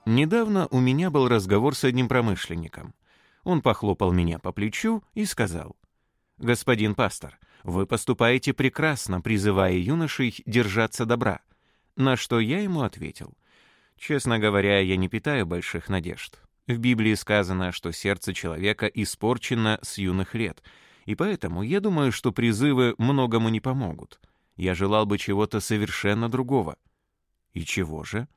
Недавно у меня был разговор с одним промышленником. Он похлопал меня по плечу и сказал: «Господин пастор, вы поступаете прекрасно, призывая юношей держаться добра». На что я ему ответил: «Честно говоря, я не питаю больших надежд. В Библии сказано, что сердце человека испорчено с юных лет, и поэтому я думаю, что призывы многому не помогут. Я желал бы чего-то совершенно другого». «И чего же?»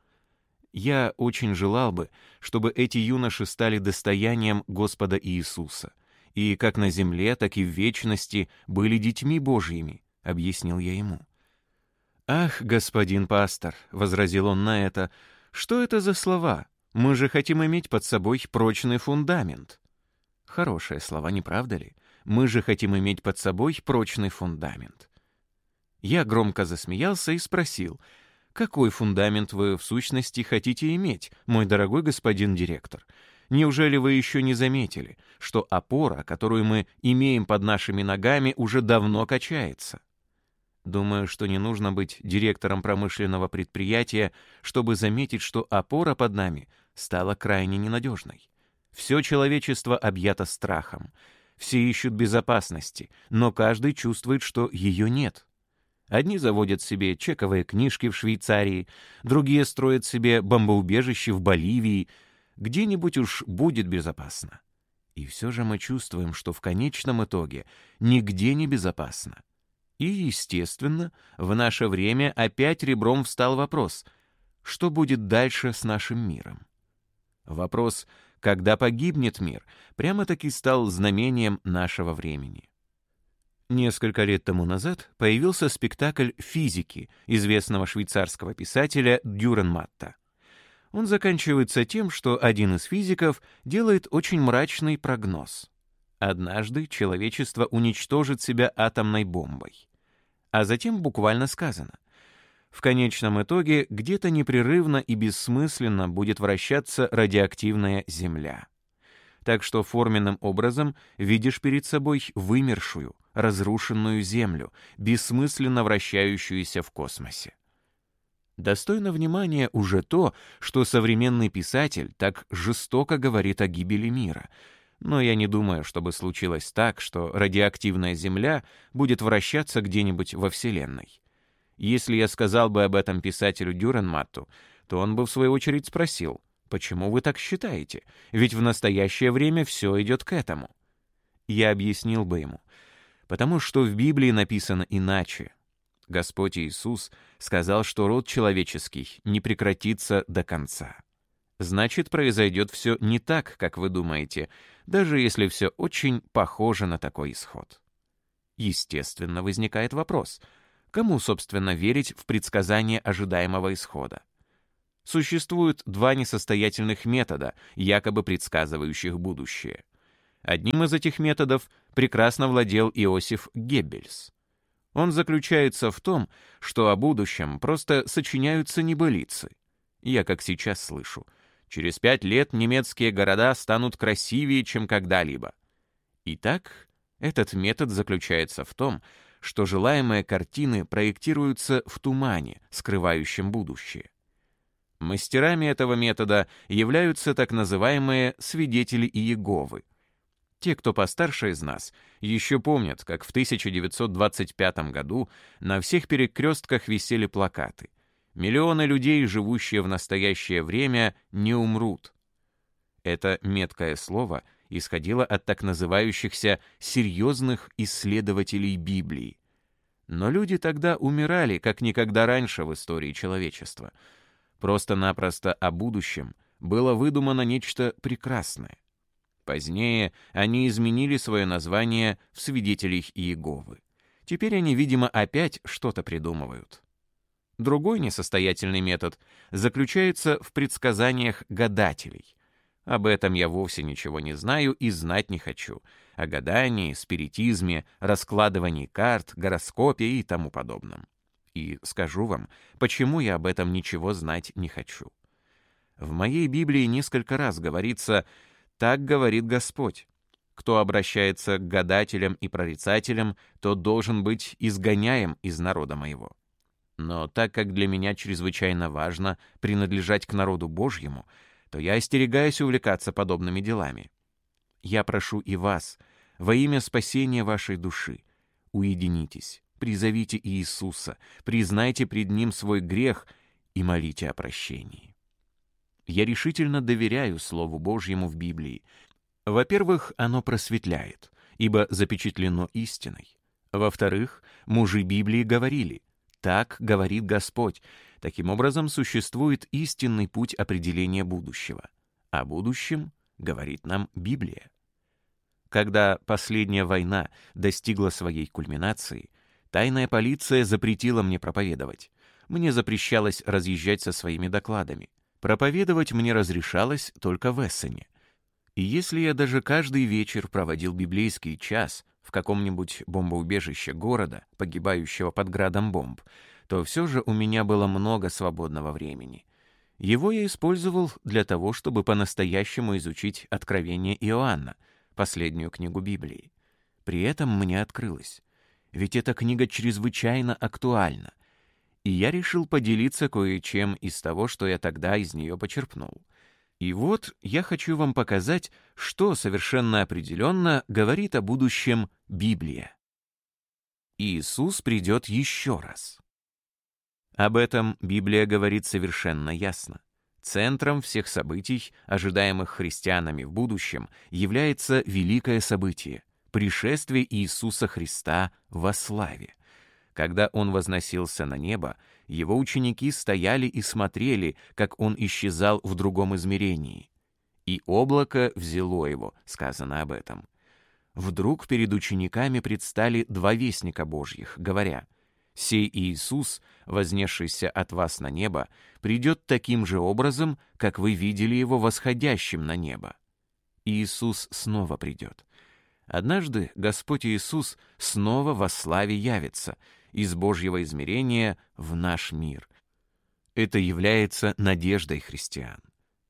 «Я очень желал бы, чтобы эти юноши стали достоянием Господа Иисуса, и как на земле, так и в вечности были детьми Божьими», — объяснил я ему. «Ах, господин пастор», — возразил он на это, — «что это за слова? Мы же хотим иметь под собой прочный фундамент». Хорошие слова, не правда ли? Мы же хотим иметь под собой прочный фундамент. Я громко засмеялся и спросил: «Какой фундамент вы в сущности хотите иметь, мой дорогой господин директор? Неужели вы еще не заметили, что опора, которую мы имеем под нашими ногами, уже давно качается?» Думаю, что не нужно быть директором промышленного предприятия, чтобы заметить, что опора под нами стала крайне ненадежной. Все человечество объято страхом. Все ищут безопасности, но каждый чувствует, что ее нет. Одни заводят себе чековые книжки в Швейцарии, другие строят себе бомбоубежище в Боливии. Где-нибудь уж будет безопасно. И все же мы чувствуем, что в конечном итоге нигде не безопасно. И, естественно, в наше время опять ребром встал вопрос: что будет дальше с нашим миром? Вопрос, когда погибнет мир, прямо-таки стал знамением нашего времени. Несколько лет тому назад появился спектакль «Физики» известного швейцарского писателя Дюрренматта. Он заканчивается тем, что один из физиков делает очень мрачный прогноз. Однажды человечество уничтожит себя атомной бомбой. А затем буквально сказано: в конечном итоге где-то непрерывно и бессмысленно будет вращаться радиоактивная Земля. Так что форменным образом видишь перед собой вымершую, разрушенную Землю, бессмысленно вращающуюся в космосе. Достойно внимания уже то, что современный писатель так жестоко говорит о гибели мира. Но я не думаю, чтобы случилось так, что радиоактивная Земля будет вращаться где-нибудь во Вселенной. Если я сказал бы об этом писателю Дюрренматту, то он бы в свою очередь спросил: «Почему вы так считаете? Ведь в настоящее время все идет к этому». Я объяснил бы ему: потому что в Библии написано иначе. Господь Иисус сказал, что род человеческий не прекратится до конца. Значит, произойдет все не так, как вы думаете, даже если все очень похоже на такой исход. Естественно, возникает вопрос: кому, собственно, верить в предсказание ожидаемого исхода? Существует два несостоятельных метода, якобы предсказывающих будущее. Одним из этих методов прекрасно владел Иосиф Геббельс. Он заключается в том, что о будущем просто сочиняются небылицы. Я как сейчас слышу: через 5 лет немецкие города станут красивее, чем когда-либо. Итак, этот метод заключается в том, что желаемые картины проектируются в тумане, скрывающем будущее. Мастерами этого метода являются так называемые свидетели Иеговы. Те, кто постарше из нас, еще помнят, как в 1925 году на всех перекрестках висели плакаты: «Миллионы людей, живущие в настоящее время, не умрут». Это меткое слово исходило от так называющихся серьезных исследователей Библии. Но люди тогда умирали, как никогда раньше в истории человечества. Просто-напросто о будущем было выдумано нечто прекрасное. Позднее они изменили свое название в «Свидетелей Иеговы». Теперь они, видимо, опять что-то придумывают. Другой несостоятельный метод заключается в предсказаниях гадателей. Об этом я вовсе ничего не знаю и знать не хочу. О гадании, спиритизме, раскладывании карт, гороскопе и тому подобном. И скажу вам, почему я об этом ничего знать не хочу. В моей Библии несколько раз говорится: «Так говорит Господь. Кто обращается к гадателям и прорицателям, тот должен быть изгоняем из народа моего». Но так как для меня чрезвычайно важно принадлежать к народу Божьему, то я остерегаюсь увлекаться подобными делами. Я прошу и вас, во имя спасения вашей души, уединитесь, призовите Иисуса, признайте пред Ним свой грех и молите о прощении. Я решительно доверяю Слову Божьему в Библии. Во-первых, оно просветляет, ибо запечатлено истиной. Во-вторых, мужи Библии говорили: «Так говорит Господь». Таким образом, существует истинный путь определения будущего. О будущем говорит нам Библия. Когда последняя война достигла своей кульминации, тайная полиция запретила мне проповедовать. Мне запрещалось разъезжать со своими докладами. Проповедовать мне разрешалось только в Эссене. И если я даже каждый вечер проводил библейский час в каком-нибудь бомбоубежище города, погибающего под градом бомб, то все же у меня было много свободного времени. Его я использовал для того, чтобы по-настоящему изучить Откровение Иоанна, последнюю книгу Библии. При этом мне открылось: ведь эта книга чрезвычайно актуальна, и я решил поделиться кое-чем из того, что я тогда из нее почерпнул. И вот я хочу вам показать, что совершенно определенно говорит о будущем Библия. Иисус придет еще раз. Об этом Библия говорит совершенно ясно. Центром всех событий, ожидаемых христианами в будущем, является великое событие — пришествие Иисуса Христа во славе. Когда Он возносился на небо, Его ученики стояли и смотрели, как Он исчезал в другом измерении. «И облако взяло Его», сказано об этом. Вдруг перед учениками предстали два вестника Божьих, говоря: «Сей Иисус, вознесшийся от вас на небо, придет таким же образом, как вы видели Его восходящим на небо». Иисус снова придет. Однажды Господь Иисус снова во славе явится из Божьего измерения в наш мир. Это является надеждой христиан.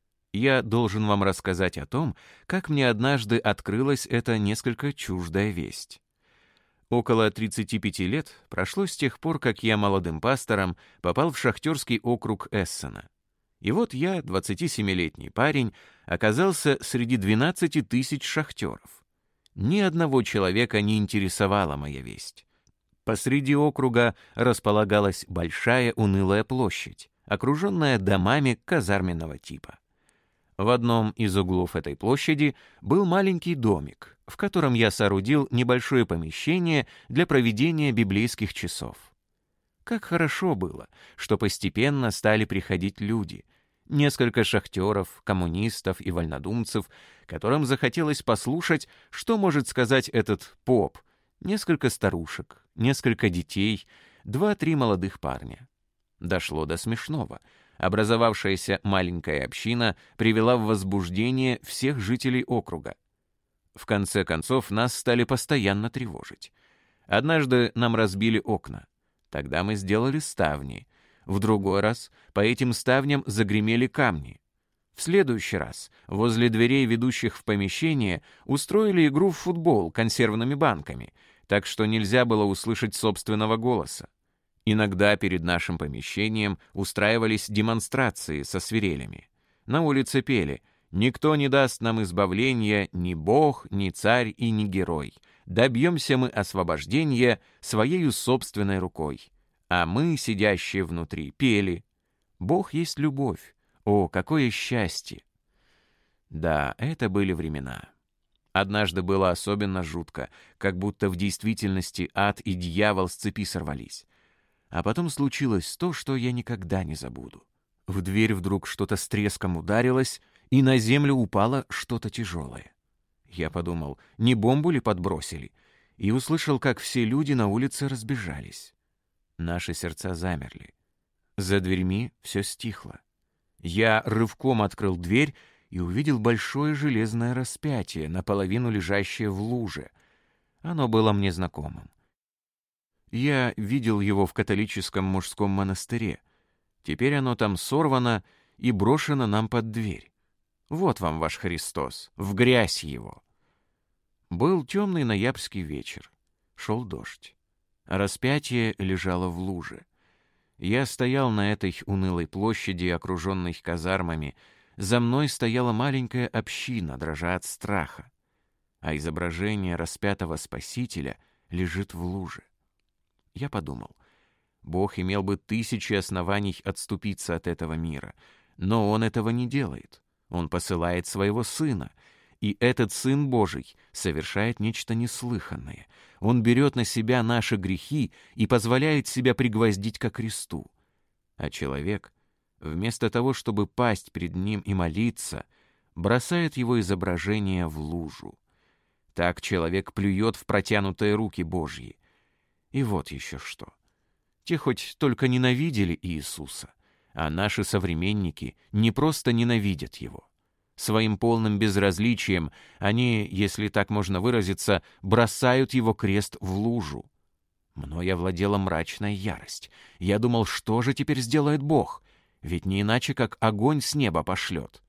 Я должен вам рассказать о том, как мне однажды открылась эта несколько чуждая весть. Около 35 лет прошло с тех пор, как я молодым пастором попал в шахтерский округ Эссена. И вот я, 27-летний парень, оказался среди 12 тысяч шахтеров. Ни одного человека не интересовала моя весть. Посреди округа располагалась большая унылая площадь, окруженная домами казарменного типа. В одном из углов этой площади был маленький домик, в котором я соорудил небольшое помещение для проведения библейских часов. Как хорошо было, что постепенно стали приходить люди, несколько шахтеров, коммунистов и вольнодумцев, которым захотелось послушать, что может сказать этот поп, несколько старушек, несколько детей, 2-3 молодых парня. Дошло до смешного. Образовавшаяся маленькая община привела в возбуждение всех жителей округа. В конце концов, нас стали постоянно тревожить. Однажды нам разбили окна. Тогда мы сделали ставни. В другой раз по этим ставням загремели камни. В следующий раз возле дверей, ведущих в помещение, устроили игру в футбол консервными банками, так что нельзя было услышать собственного голоса. Иногда перед нашим помещением устраивались демонстрации со свирелями. На улице пели: «Никто не даст нам избавления, ни Бог, ни царь и ни герой. Добьемся мы освобождения своею собственной рукой». А мы, сидящие внутри, пели: «Бог есть любовь. О, какое счастье!» Да, это были времена. Однажды было особенно жутко, как будто в действительности ад и дьявол с цепи сорвались. А потом случилось то, что я никогда не забуду. В дверь вдруг что-то с треском ударилось, и на землю упало что-то тяжелое. Я подумал, не бомбу ли подбросили, и услышал, как все люди на улице разбежались. Наши сердца замерли. За дверьми все стихло. Я рывком открыл дверь и увидел большое железное распятие, наполовину лежащее в луже. Оно было мне знакомым. Я видел его в католическом мужском монастыре. Теперь оно там сорвано и брошено нам под дверь. Вот вам ваш Христос, в грязь его. Был темный ноябрьский вечер. Шел дождь. Распятие лежало в луже. Я стоял на этой унылой площади, окруженной казармами, За мной стояла маленькая община, дрожа от страха, а изображение распятого Спасителя лежит в луже. Я подумал, Бог имел бы тысячи оснований отступиться от этого мира, но Он этого не делает. Он посылает Своего Сына, и этот Сын Божий совершает нечто неслыханное. Он берет на себя наши грехи и позволяет себя пригвоздить ко кресту. А человек, вместо того, чтобы пасть перед Ним и молиться, бросает Его изображение в лужу. Так человек плюет в протянутые руки Божьи. И вот еще что. Те хоть только ненавидели Иисуса, а наши современники не просто ненавидят Его. Своим полным безразличием они, если так можно выразиться, бросают Его крест в лужу. Мною овладела мрачная ярость. Я думал, что же теперь сделает Бог? Ведь не иначе, как огонь с неба пошлет.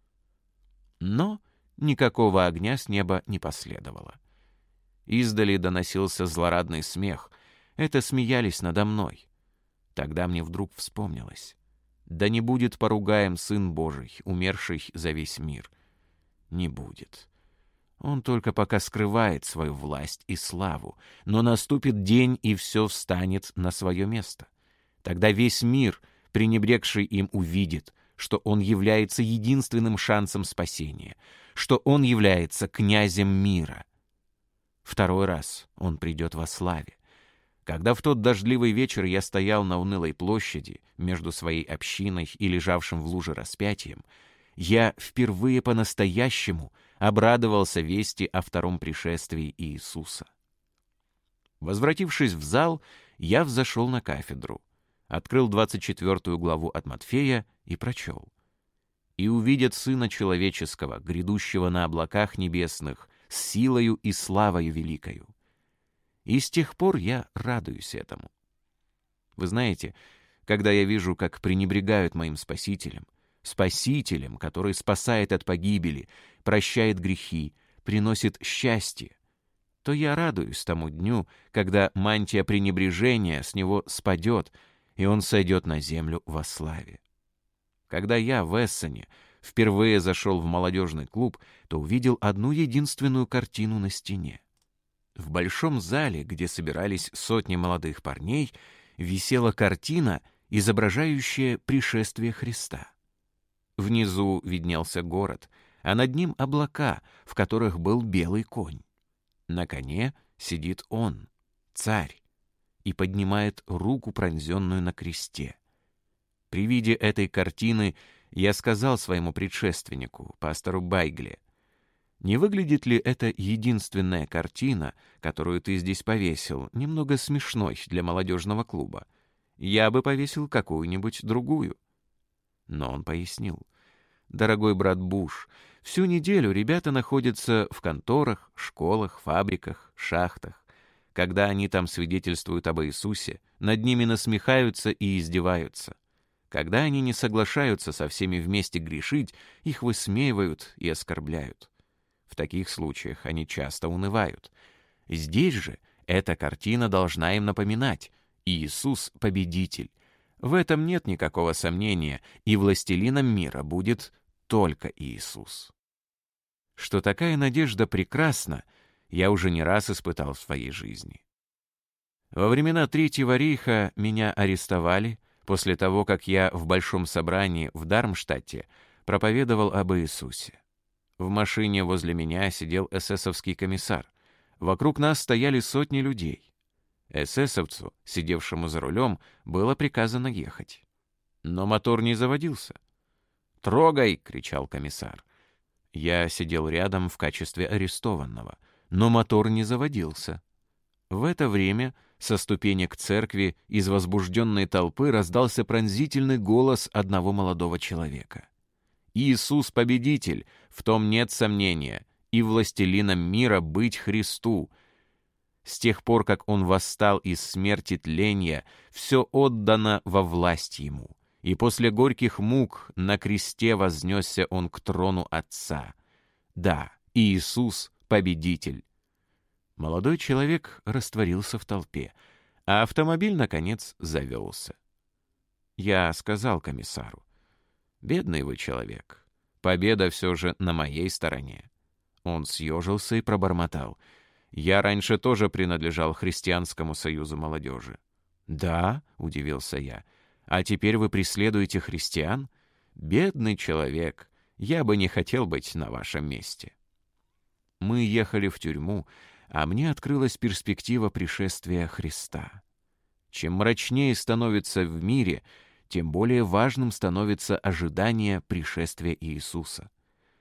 Но никакого огня с неба не последовало. Издали доносился злорадный смех. Это смеялись надо мной. Тогда мне вдруг вспомнилось. Да не будет поругаем Сын Божий, умерший за весь мир. Не будет. Он только пока скрывает свою власть и славу, но наступит день, и все встанет на свое место. Тогда весь мир, пренебрегший им, увидит, что он является единственным шансом спасения, что он является князем мира. Второй раз он придет во славе. Когда в тот дождливый вечер я стоял на унылой площади между своей общиной и лежавшим в луже распятием, я впервые по-настоящему обрадовался вести о втором пришествии Иисуса. Возвратившись в зал, я взошел на кафедру, открыл 24 главу от Матфея и прочел. «И увидят Сына Человеческого, грядущего на облаках небесных, с силою и славою великою». И с тех пор я радуюсь этому. Вы знаете, когда я вижу, как пренебрегают моим Спасителем, Спасителем, который спасает от погибели, прощает грехи, приносит счастье, то я радуюсь тому дню, когда мантия пренебрежения с него спадет, и он сойдет на землю во славе. Когда я в Эссене впервые зашел в молодежный клуб, то увидел одну единственную картину на стене. В большом зале, где собирались сотни молодых парней, висела картина, изображающая пришествие Христа. Внизу виднелся город, а над ним облака, в которых был белый конь. На коне сидит он, царь, и поднимает руку, пронзенную на кресте. При виде этой картины я сказал своему предшественнику, пастору Байгле: «Не выглядит ли эта единственная картина, которую ты здесь повесил, немного смешной для молодежного клуба? Я бы повесил какую-нибудь другую». Но он пояснил: «Дорогой брат Буш, всю неделю ребята находятся в конторах, школах, фабриках, шахтах. Когда они там свидетельствуют об Иисусе, над ними насмехаются и издеваются. Когда они не соглашаются со всеми вместе грешить, их высмеивают и оскорбляют. В таких случаях они часто унывают. Здесь же эта картина должна им напоминать: Иисус — победитель. В этом нет никакого сомнения, и властелином мира будет только Иисус». Что такая надежда прекрасна, я уже не раз испытал в своей жизни. Во времена Третьего рейха меня арестовали после того, как я в большом собрании в Дармштадте проповедовал об Иисусе. В машине возле меня сидел эсэсовский комиссар. Вокруг нас стояли сотни людей. Эсэсовцу, сидевшему за рулем, было приказано ехать. Но мотор не заводился. «Трогай!» — кричал комиссар. Я сидел рядом в качестве арестованного, но мотор не заводился. В это время со ступенек церкви из возбужденной толпы раздался пронзительный голос одного молодого человека. «Иисус — победитель, в том нет сомнения, и властелином мира быть Христу. С тех пор, как он восстал из смерти тления, все отдано во власть ему. И после горьких мук на кресте вознесся он к трону Отца. Да, Иисус — победитель». Молодой человек растворился в толпе, а автомобиль, наконец, завелся. Я сказал комиссару: «Бедный вы человек. Победа все же на моей стороне». Он съежился и пробормотал: «Я раньше тоже принадлежал Христианскому союзу молодежи». «Да?» — удивился я. «А теперь вы преследуете христиан? Бедный человек, я бы не хотел быть на вашем месте». Мы ехали в тюрьму, а мне открылась перспектива пришествия Христа. Чем мрачнее становится в мире, тем более важным становится ожидание пришествия Иисуса.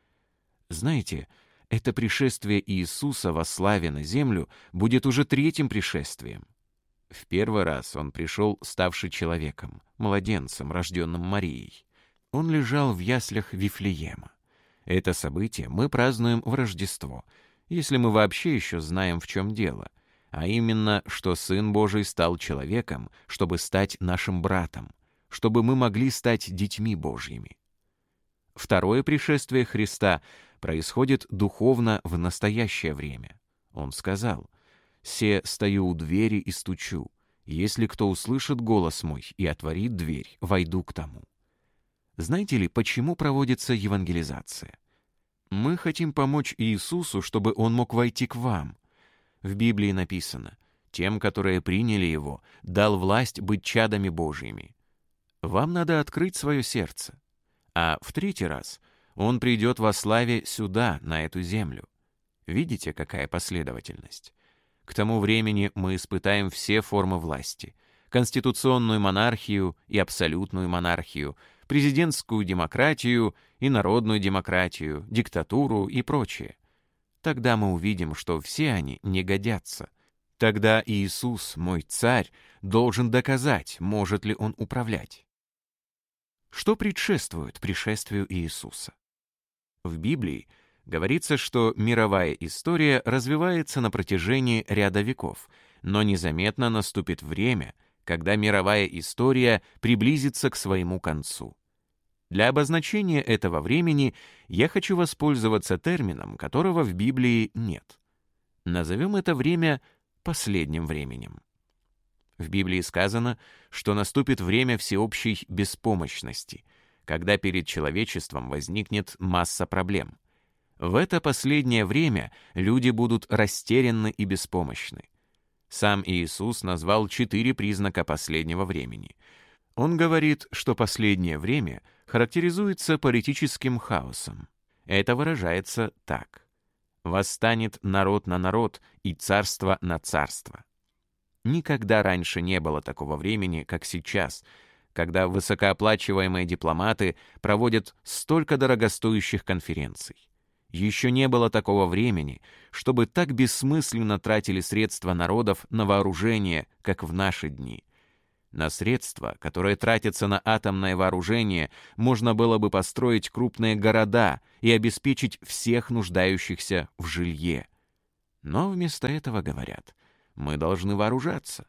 Знаете, это пришествие Иисуса во славе на землю будет уже третьим пришествием. В первый раз он пришел, ставший человеком, младенцем, рожденным Марией. Он лежал в яслях Вифлеема. Это событие мы празднуем в Рождество, если мы вообще еще знаем, в чем дело, а именно, что Сын Божий стал человеком, чтобы стать нашим братом, чтобы мы могли стать детьми Божьими. Второе пришествие Христа происходит духовно в настоящее время. Он сказал: «Се стою у двери и стучу. Если кто услышит голос мой и отворит дверь, войду к тому». Знаете ли, почему проводится евангелизация? Мы хотим помочь Иисусу, чтобы Он мог войти к вам. В Библии написано: «Тем, которые приняли Его, дал власть быть чадами Божьими». Вам надо открыть свое сердце. А в третий раз Он придет во славе сюда, на эту землю. Видите, какая последовательность? К тому времени мы испытаем все формы власти: конституционную монархию и абсолютную монархию, президентскую демократию и народную демократию, диктатуру и прочее. Тогда мы увидим, что все они не годятся. Тогда Иисус, мой царь, должен доказать, может ли он управлять. Что предшествует пришествию Иисуса? В Библии говорится, что мировая история развивается на протяжении ряда веков, но незаметно наступит время, когда мировая история приблизится к своему концу. Для обозначения этого времени я хочу воспользоваться термином, которого в Библии нет. Назовем это время последним временем. В Библии сказано, что наступит время всеобщей беспомощности, когда перед человечеством возникнет масса проблем. В это последнее время люди будут растеряны и беспомощны. Сам Иисус назвал 4 признака последнего времени. Он говорит, что последнее время характеризуется политическим хаосом. Это выражается так: «Восстанет народ на народ и царство на царство». Никогда раньше не было такого времени, как сейчас, когда высокооплачиваемые дипломаты проводят столько дорогостоящих конференций. Еще не было такого времени, чтобы так бессмысленно тратили средства народов на вооружение, как в наши дни. На средства, которые тратятся на атомное вооружение, можно было бы построить крупные города и обеспечить всех нуждающихся в жилье. Но вместо этого говорят: мы должны вооружаться.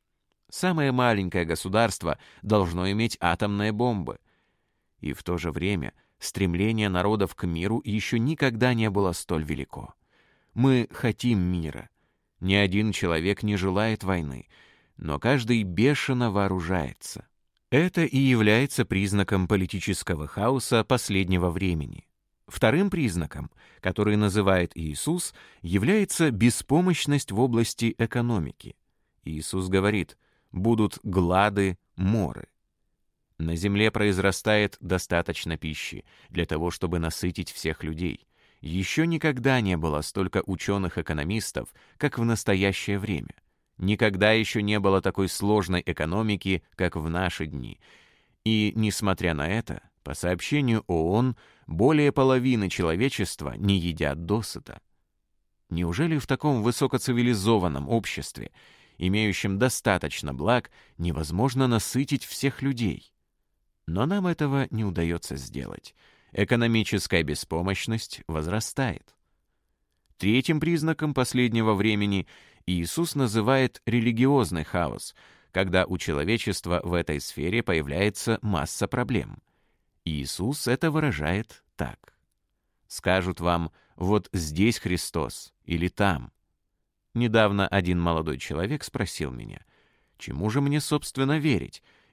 Самое маленькое государство должно иметь атомные бомбы. И в то же время стремление народов к миру еще никогда не было столь велико. Мы хотим мира. Ни один человек не желает войны, но каждый бешено вооружается. Это и является признаком политического хаоса последнего времени. Вторым признаком, который называет Иисус, является беспомощность в области экономики. Иисус говорит: «Будут глады, моры». На земле произрастает достаточно пищи для того, чтобы насытить всех людей. Еще никогда не было столько ученых-экономистов, как в настоящее время. Никогда еще не было такой сложной экономики, как в наши дни. И, несмотря на это, по сообщению ООН, более половины человечества не едят досыта. Неужели в таком высокоцивилизованном обществе, имеющем достаточно благ, невозможно насытить всех людей? Но нам этого не удается сделать. Экономическая беспомощность возрастает. Третьим признаком последнего времени Иисус называет религиозный хаос, когда у человечества в этой сфере появляется масса проблем. Иисус это выражает так: «Скажут вам: вот здесь Христос или там». Недавно один молодой человек спросил меня: «Чему же мне, собственно, верить?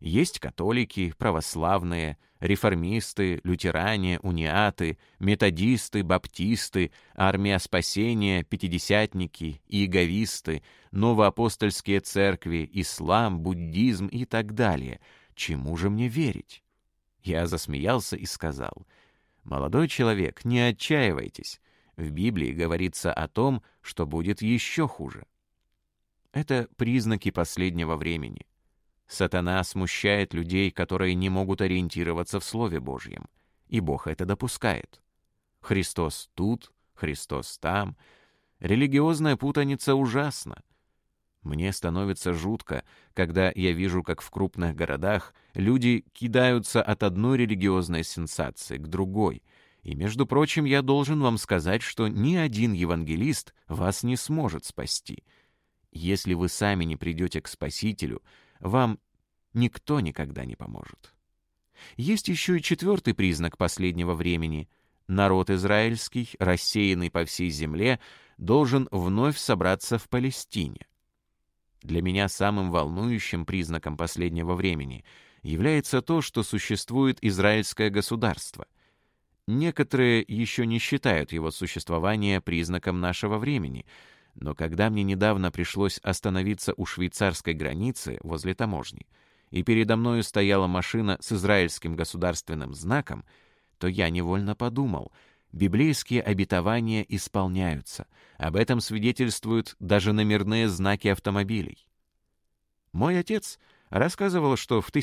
Есть католики, православные, реформисты, лютеране, униаты, методисты, баптисты, армия спасения, пятидесятники, иеговисты, новоапостольские церкви, ислам, буддизм и так далее. Чему же мне верить? Я засмеялся и сказал: «Молодой человек, не отчаивайтесь. В Библии говорится о том, что будет еще хуже». Это признаки последнего времени. Сатана смущает людей, которые не могут ориентироваться в Слове Божьем, и Бог это допускает. Христос тут, Христос там. Религиозная путаница ужасна. Мне становится жутко, когда я вижу, как в крупных городах люди кидаются от одной религиозной сенсации к другой. И, между прочим, я должен вам сказать, что ни один евангелист вас не сможет спасти. Если вы сами не придете к Спасителю, вам никто никогда не поможет. Есть еще и четвертый признак последнего времени. Народ израильский, рассеянный по всей земле, должен вновь собраться в Палестине. Для меня самым волнующим признаком последнего времени является то, что существует израильское государство. Некоторые еще не считают его существование признаком нашего времени, но когда мне недавно пришлось остановиться у швейцарской границы возле таможни, и передо мною стояла машина с израильским государственным знаком, то я невольно подумал: библейские обетования исполняются. Об этом свидетельствуют даже номерные знаки автомобилей. Мой отец рассказывал, что в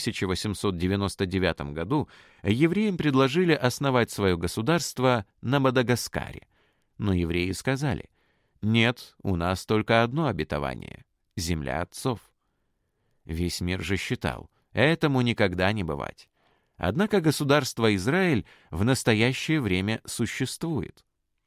1899 году евреям предложили основать свое государство на Мадагаскаре. Но евреи сказали: «Нет, у нас только одно обетование — земля отцов». Весь мир же считал, этому никогда не бывать. Однако государство Израиль в настоящее время существует.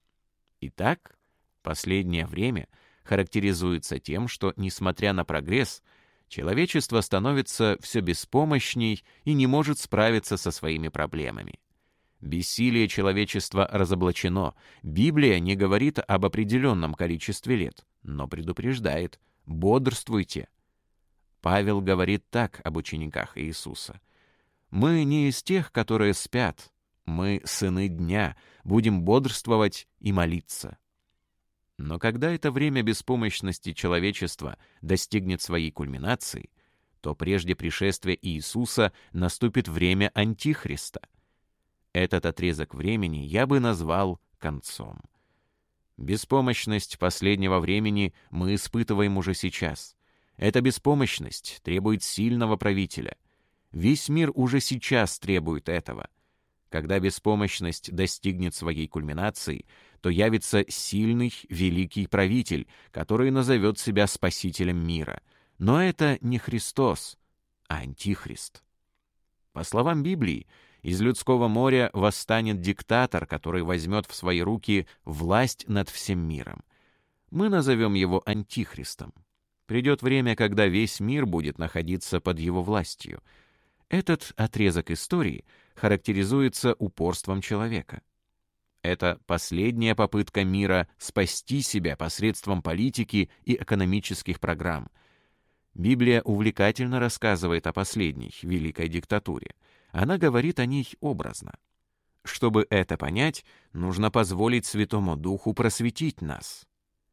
Итак, последнее время характеризуется тем, что, несмотря на прогресс, человечество становится все беспомощней и не может справиться со своими проблемами. Бессилие человечества разоблачено. Библия не говорит об определенном количестве лет, но предупреждает: бодрствуйте. Павел говорит так об учениках Иисуса: «Мы не из тех, которые спят, мы сыны дня, будем бодрствовать и молиться». Но когда это время беспомощности человечества достигнет своей кульминации, то прежде пришествия Иисуса наступит время Антихриста. Этот отрезок времени я бы назвал концом. Беспомощность последнего времени мы испытываем уже сейчас. Эта беспомощность требует сильного правителя. Весь мир уже сейчас требует этого. Когда беспомощность достигнет своей кульминации, то явится сильный, великий правитель, который назовет себя спасителем мира. Но это не Христос, а Антихрист. По словам Библии, из людского моря восстанет диктатор, который возьмет в свои руки власть над всем миром. Мы назовем его Антихристом. Придет время, когда весь мир будет находиться под его властью. Этот отрезок истории характеризуется упорством человека. Это последняя попытка мира спасти себя посредством политики и экономических программ. Библия увлекательно рассказывает о последней великой диктатуре. Она говорит о ней образно. Чтобы это понять, нужно позволить Святому Духу просветить нас.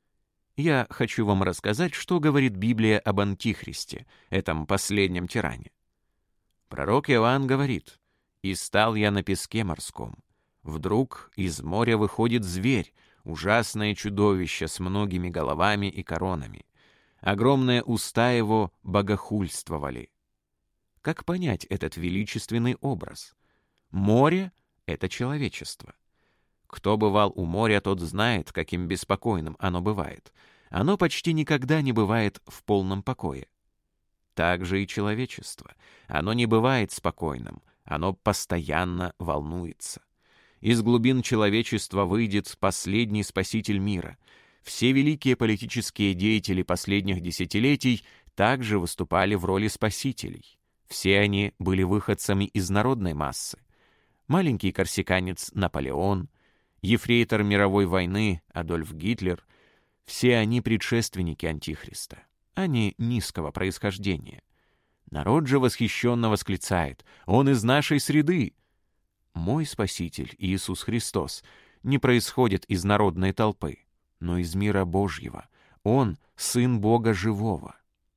Я хочу вам рассказать, что говорит Библия об Антихристе, этом последнем тиране. Пророк Иоанн говорит: «И стал я на песке морском. Вдруг из моря выходит зверь, ужасное чудовище с многими головами и коронами. Огромные уста его богохульствовали». Как понять этот величественный образ? Море — это человечество. Кто бывал у моря, тот знает, каким беспокойным оно бывает. Оно почти никогда не бывает в полном покое. Так же и человечество. Оно не бывает спокойным, оно постоянно волнуется. Из глубин человечества выйдет последний спаситель мира. Все великие политические деятели последних десятилетий также выступали в роли спасителей. Все они были выходцами из народной массы. Маленький корсиканец Наполеон, ефрейтор мировой войны Адольф Гитлер — все они предшественники Антихриста. Они низкого происхождения. Народ же восхищенно восклицает: «Он из нашей среды!» Мой Спаситель, Иисус Христос, не происходит из народной толпы, но из мира Божьего. Он — Сын Бога Живого.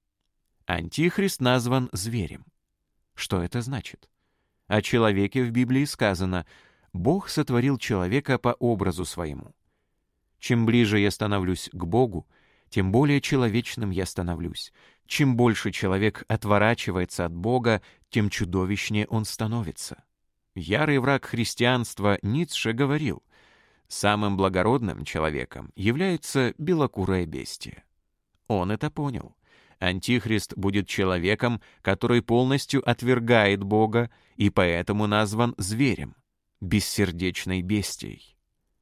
Антихрист назван зверем. Что это значит? О человеке в Библии сказано: «Бог сотворил человека по образу своему». Чем ближе я становлюсь к Богу, тем более человечным я становлюсь. Чем больше человек отворачивается от Бога, тем чудовищнее он становится. Ярый враг христианства Ницше говорил: самым благородным человеком является белокурое бестие. Он это понял. Антихрист будет человеком, который полностью отвергает Бога и поэтому назван зверем, бессердечной бестией.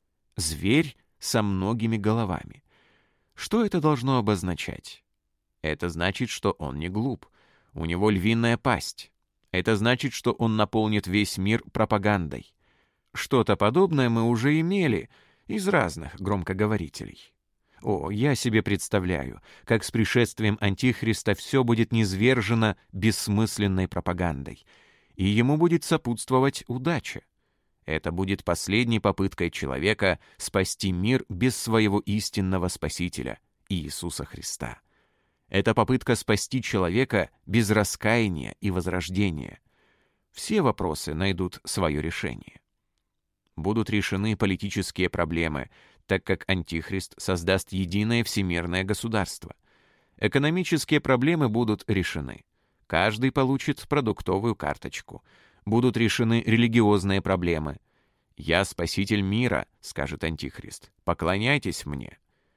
Зверь со многими головами. Что это должно обозначать? Это значит, что он не глуп. У него львиная пасть. Это значит, что он наполнит весь мир пропагандой. Что-то подобное мы уже имели из разных громкоговорителей. О, я себе представляю, как с пришествием Антихриста все будет низвержено бессмысленной пропагандой, и ему будет сопутствовать удача. Это будет последней попыткой человека спасти мир без своего истинного Спасителя, Иисуса Христа. Это попытка спасти человека без раскаяния и возрождения. Все вопросы найдут свое решение. Будут решены политические проблемы, так как Антихрист создаст единое всемирное государство. Экономические проблемы будут решены. Каждый получит продуктовую карточку. Будут решены религиозные проблемы. «Я спаситель мира», — скажет Антихрист, — «поклоняйтесь мне».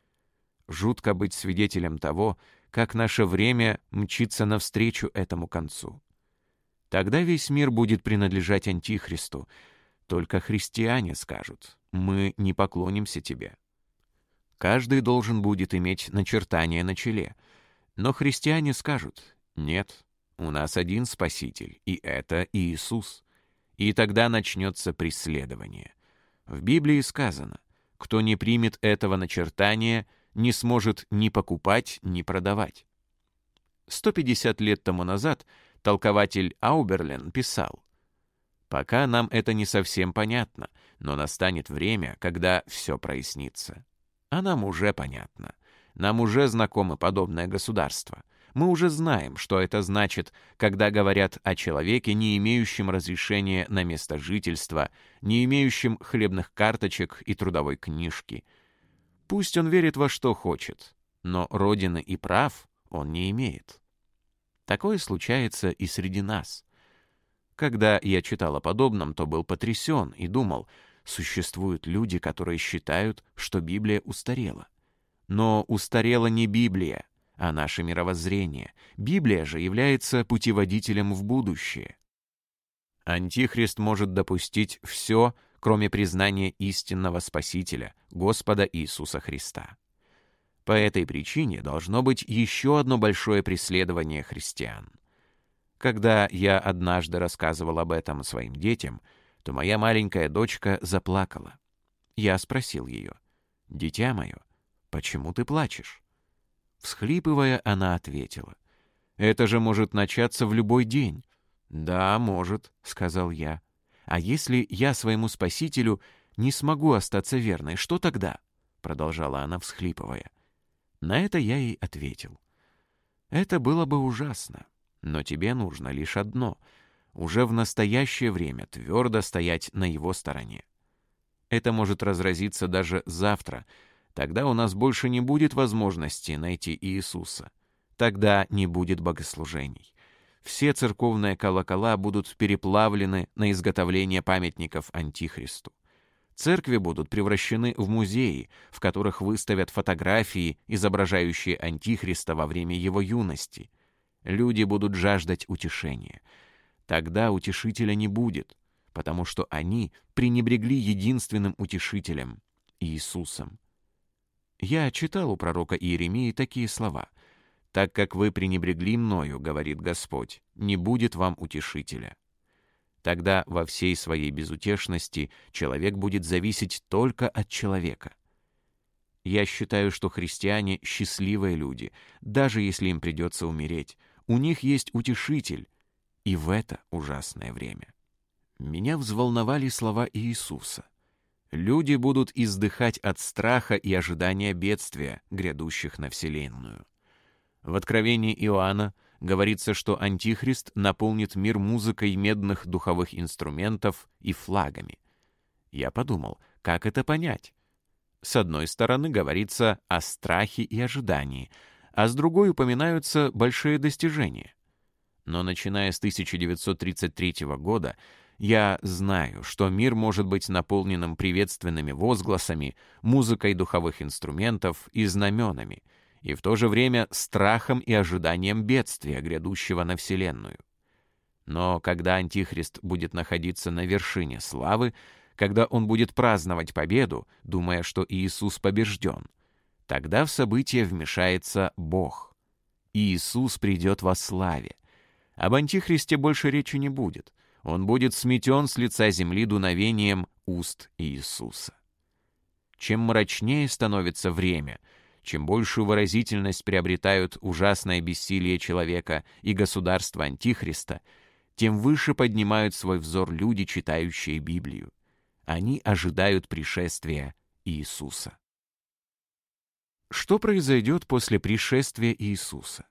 Жутко быть свидетелем того, как наше время мчится навстречу этому концу. Тогда весь мир будет принадлежать Антихристу. Только христиане скажут: «Мы не поклонимся тебе». Каждый должен будет иметь начертание на челе. Но христиане скажут: «Нет, у нас один Спаситель, и это Иисус». И тогда начнется преследование. В Библии сказано: «Кто не примет этого начертания, не сможет ни покупать, ни продавать». 150 лет тому назад толкователь Ауберлен писал: «Пока нам это не совсем понятно, но настанет время, когда все прояснится». А нам уже понятно. Нам уже знакомо подобное государство. Мы уже знаем, что это значит, когда говорят о человеке, не имеющем разрешения на место жительства, не имеющем хлебных карточек и трудовой книжки. Пусть он верит во что хочет, но родины и прав он не имеет. Такое случается и среди нас. Когда я читал о подобном, то был потрясен и думал: существуют люди, которые считают, что Библия устарела. Но устарела не Библия, а наше мировоззрение. Библия же является путеводителем в будущее. Антихрист может допустить все, кроме признания истинного Спасителя, Господа Иисуса Христа. По этой причине должно быть еще одно большое преследование христиан. Когда я однажды рассказывал об этом своим детям, то моя маленькая дочка заплакала. Я спросил ее: «Дитя мое, почему ты плачешь?» Всхлипывая, она ответила: «Это же может начаться в любой день». «Да, может», — сказал я. «А если я своему Спасителю не смогу остаться верной, что тогда?» — продолжала она, всхлипывая. На это я ей ответил: «Это было бы ужасно, но тебе нужно лишь одно — уже в настоящее время твердо стоять на его стороне. Это может разразиться даже завтра. Тогда у нас больше не будет возможности найти Иисуса. Тогда не будет богослужений. Все церковные колокола будут переплавлены на изготовление памятников Антихристу. Церкви будут превращены в музеи, в которых выставят фотографии, изображающие Антихриста во время его юности. Люди будут жаждать утешения. Тогда утешителя не будет, потому что они пренебрегли единственным утешителем — Иисусом. Я читал у пророка Иеремии такие слова: «Так как вы пренебрегли мною, говорит Господь, не будет вам утешителя». Тогда во всей своей безутешности человек будет зависеть только от человека. Я считаю, что христиане — счастливые люди, даже если им придется умереть. у них есть утешитель, и в это ужасное время. Меня взволновали слова Иисуса. Люди будут издыхать от страха и ожидания бедствия, грядущих на вселенную. В Откровении Иоанна говорится, что Антихрист наполнит мир музыкой медных духовых инструментов и флагами. Я подумал, как это понять? С одной стороны говорится о страхе и ожидании, а с другой упоминаются большие достижения. Но начиная с 1933 года я знаю, что мир может быть наполненным приветственными возгласами, музыкой духовых инструментов и знаменами, и в то же время страхом и ожиданием бедствия, грядущего на Вселенную. Но когда Антихрист будет находиться на вершине славы, когда он будет праздновать победу, думая, что Иисус побежден, тогда в событие вмешается Бог. Иисус придет во славе. Об Антихристе больше речи не будет. Он будет сметен с лица земли дуновением уст Иисуса. Чем мрачнее становится время, чем большую выразительность приобретают ужасное бессилие человека и государство Антихриста, тем выше поднимают свой взор люди, читающие Библию. Они ожидают пришествия Иисуса. Что произойдет после пришествия Иисуса?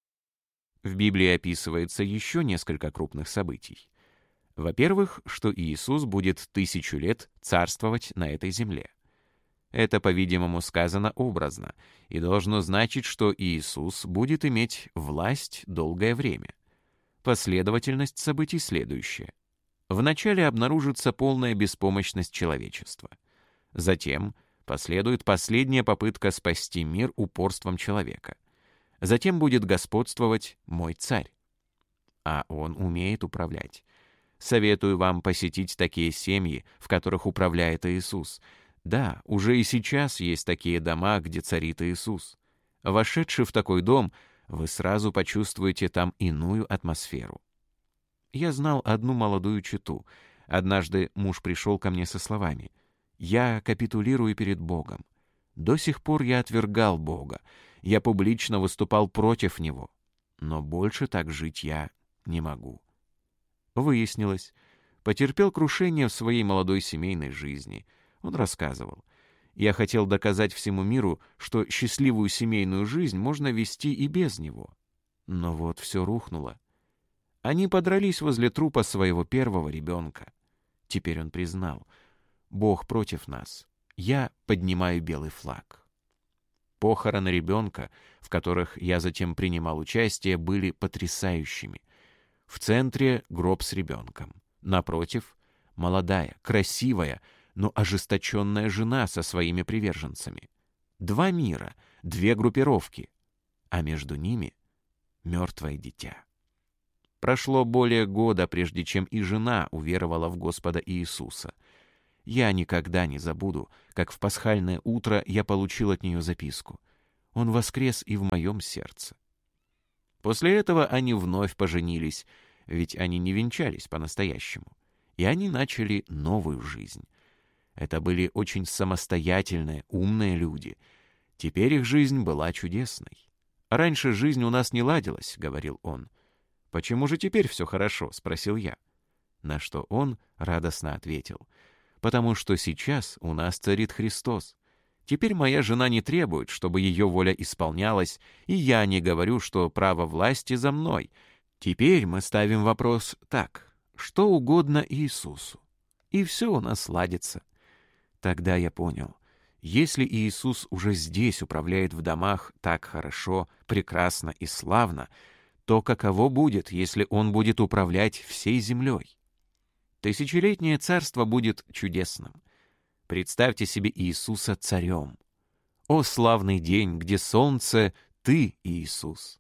В Библии описывается еще несколько крупных событий. Во-первых, что Иисус будет 1000 лет царствовать на этой земле. Это, по-видимому, сказано образно и должно значить, что Иисус будет иметь власть долгое время. Последовательность событий следующая. Вначале обнаружится полная беспомощность человечества. Затем последует последняя попытка спасти мир упорством человека. Затем будет господствовать мой царь. А он умеет управлять. Советую вам посетить такие семьи, в которых управляет Иисус. Да, уже и сейчас есть такие дома, где царит Иисус. Вошедши в такой дом, вы сразу почувствуете там иную атмосферу. Я знал одну молодую чету. Однажды муж пришел ко мне со словами: «Я капитулирую перед Богом. До сих пор я отвергал Бога. Я публично выступал против Него. Но больше так жить я не могу». Выяснилось, потерпел крушение в своей молодой семейной жизни. Он рассказывал: «Я хотел доказать всему миру, что счастливую семейную жизнь можно вести и без него. Но вот все рухнуло. Они подрались возле трупа своего первого ребенка. Теперь он признал: Бог против нас. Я поднимаю белый флаг». Похороны ребенка, в которых я затем принимал участие, были потрясающими. В центре гроб с ребенком. Напротив — молодая, красивая, но ожесточенная жена со своими приверженцами. 2 мира, 2 группировки, а между ними — мертвое дитя. Прошло более года, прежде чем и жена уверовала в Господа Иисуса. Я никогда не забуду, как в пасхальное утро я получил от нее записку. Он воскрес и в моем сердце. После этого они вновь поженились, ведь они не венчались по-настоящему, и они начали новую жизнь. Это были очень самостоятельные, умные люди. Теперь их жизнь была чудесной. «Раньше жизнь у нас не ладилась», — говорил он. «Почему же теперь все хорошо?» — спросил я. На что он радостно ответил: «Потому что сейчас у нас царит Христос. Теперь моя жена не требует, чтобы ее воля исполнялась, и я не говорю, что право власти за мной. Теперь мы ставим вопрос так: что угодно Иисусу, и все у нас ладится». Тогда я понял, если Иисус уже здесь управляет в домах так хорошо, прекрасно и славно, то каково будет, если Он будет управлять всей землей? Тысячелетнее царство будет чудесным. Представьте себе Иисуса царем. О, славный день, где солнце — ты, Иисус!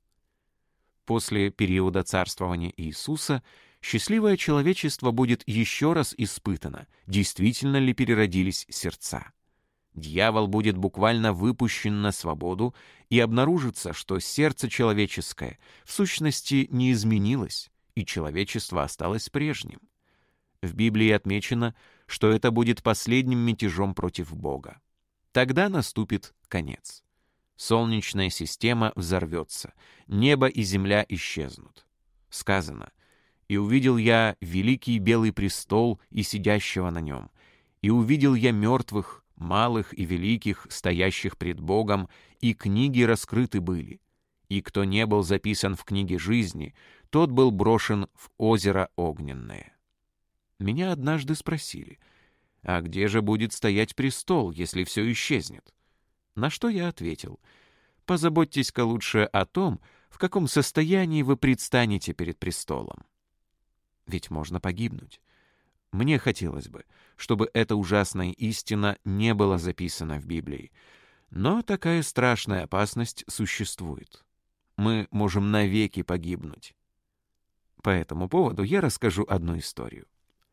После периода царствования Иисуса счастливое человечество будет еще раз испытано, действительно ли переродились сердца. Дьявол будет буквально выпущен на свободу, и обнаружится, что сердце человеческое в сущности не изменилось, и человечество осталось прежним. В Библии отмечено, что это будет последним мятежом против Бога. Тогда наступит конец. Солнечная система взорвется, небо и земля исчезнут. Сказано: «И увидел я великий белый престол и сидящего на нем, и увидел я мертвых, малых и великих, стоящих пред Богом, и книги раскрыты были. И кто не был записан в книге жизни, тот был брошен в озеро огненное». Меня однажды спросили: «А где же будет стоять престол, если все исчезнет?» На что я ответил: «Позаботьтесь-ка лучше о том, в каком состоянии вы предстанете перед престолом». Ведь можно погибнуть. Мне хотелось бы, чтобы эта ужасная истина не была записана в Библии, но такая страшная опасность существует. Мы можем навеки погибнуть. По этому поводу я расскажу одну историю.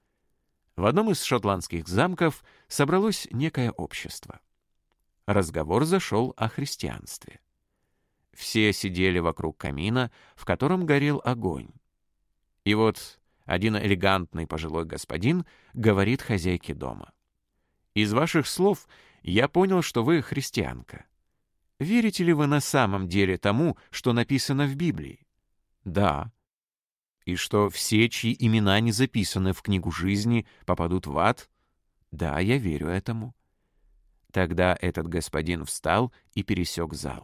В одном из шотландских замков собралось некое общество. Разговор зашел о христианстве. Все сидели вокруг камина, в котором горел огонь. И вот один элегантный пожилой господин говорит хозяйке дома: «Из ваших слов я понял, что вы христианка. Верите ли вы на самом деле тому, что написано в Библии?» «Да». «И что все, чьи имена не записаны в книгу жизни, попадут в ад?» «Да, я верю этому». Тогда этот господин встал и пересек зал.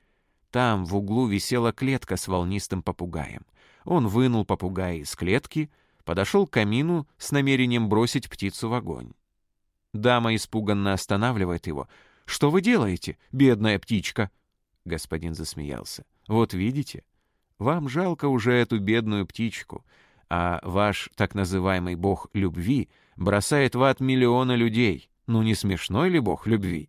Там в углу висела клетка с волнистым попугаем. Он вынул попугая из клетки, подошел к камину с намерением бросить птицу в огонь. Дама испуганно останавливает его. «Что вы делаете, бедная птичка?» Господин засмеялся. «Вот видите, вам жалко уже эту бедную птичку, а ваш так называемый бог любви бросает в ад миллионы людей. Ну не смешной ли бог любви?»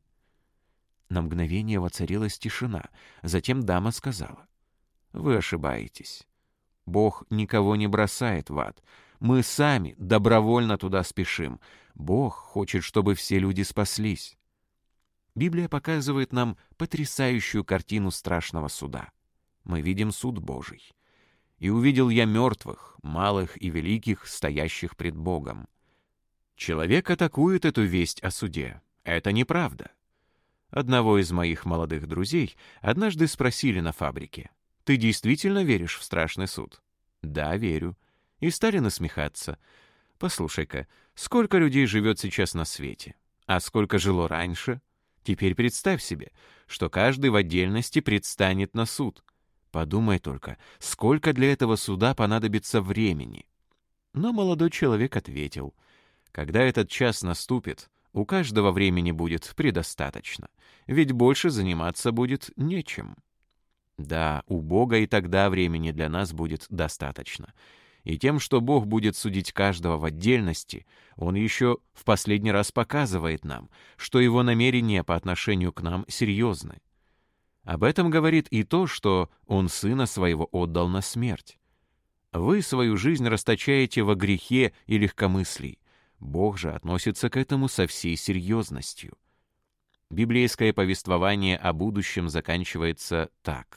На мгновение воцарилась тишина. Затем дама сказала: «Вы ошибаетесь. Бог никого не бросает в ад. Мы сами добровольно туда спешим. Бог хочет, чтобы все люди спаслись». Библия показывает нам потрясающую картину страшного суда. Мы видим суд Божий. «И увидел я мертвых, малых и великих, стоящих пред Богом». Человек атакует эту весть о суде. Это неправда. Одного из моих молодых друзей однажды спросили на фабрике: «Ты действительно веришь в страшный суд?» «Да, верю». И стали насмехаться. «Послушай-ка, сколько людей живет сейчас на свете? А сколько жило раньше? Теперь представь себе, что каждый в отдельности предстанет на суд. Подумай только, сколько для этого суда понадобится времени». Но молодой человек ответил: «Когда этот час наступит, у каждого времени будет предостаточно, ведь больше заниматься будет нечем». Да, у Бога и тогда времени для нас будет достаточно. И тем, что Бог будет судить каждого в отдельности, Он еще в последний раз показывает нам, что Его намерения по отношению к нам серьезны. Об этом говорит и то, что Он Сына Своего отдал на смерть. Вы свою жизнь расточаете во грехе и легкомыслии. Бог же относится к этому со всей серьезностью. Библейское повествование о будущем заканчивается так: